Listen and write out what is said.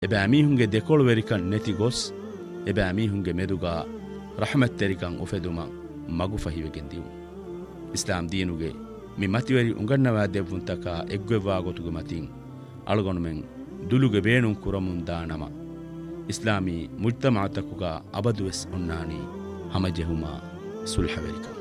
එබෑ මීහුන්ගේ දෙකොළු වෙරිකන් නැති ගොස් එබෑ මීහුන්ගේ මෙදුගා රහමත් තෙරිකන් උෆෙදුමන් මගු ෆහිවෙගෙන් දියු ඉස්ලාම් දීනුගේ මි මතිවරි උගන්නවා දෙවුන්තකා එක්වෙවා ගොතුගේ මතින් අලගොනුමෙන් දුලුගේ බේනුම් කුරමුන් දානම ඉස්ලාමී මුජ්තමාතකුගා අබදුවෙස් උන්නානී හමජෙහුමා සුල්හවෙරිකන්